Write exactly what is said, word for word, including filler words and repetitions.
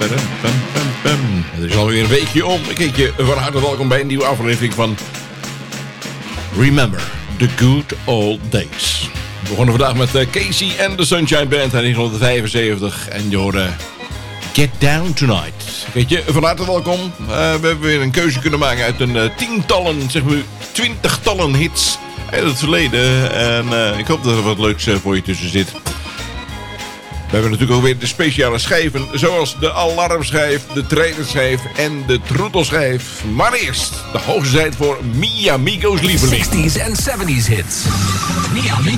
Het is alweer een weekje om. Ik heet je van harte welkom bij een nieuwe aflevering van Remember the Good Old Days. We begonnen vandaag met uh, Casey en de Sunshine Band uit negentien vijfenzeventig. En je hoorde Get Down Tonight. Weet je, van harte welkom. Uh, we hebben weer een keuze kunnen maken uit een uh, tientallen, zeg maar twintigtallen hits uit het verleden. En uh, ik hoop dat er wat leuks uh, voor je tussen zit. We hebben natuurlijk ook weer de speciale schijven, zoals de alarmschijf, de trainerschijf en de troetelschijf. Maar eerst de hoogste tijd voor Mi Amigo's lieveling. zestig's en zeventig's hits. Mi Amigo.